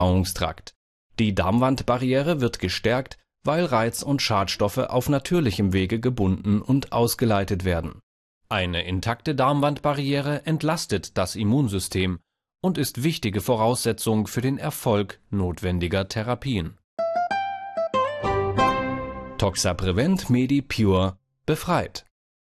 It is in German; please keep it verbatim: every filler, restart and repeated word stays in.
Verdauungstrakt. Die Darmwandbarriere wird gestärkt, weil Reiz- und Schadstoffe auf natürlichem Wege gebunden und ausgeleitet werden. Eine intakte Darmwandbarriere entlastet das Immunsystem und ist wichtige Voraussetzung für den Erfolg notwendiger Therapien. Toxaprevent Medi Pure befreit.